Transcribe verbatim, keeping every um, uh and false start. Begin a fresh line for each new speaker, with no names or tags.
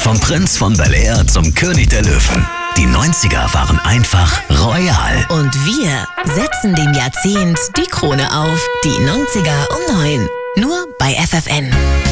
Vom Prinz von Bel-Air zum König der Löwen. Die neunziger waren einfach royal.
Und wir setzen dem Jahrzehnt die Krone auf. Die neunziger um neun. Nur bei F F N.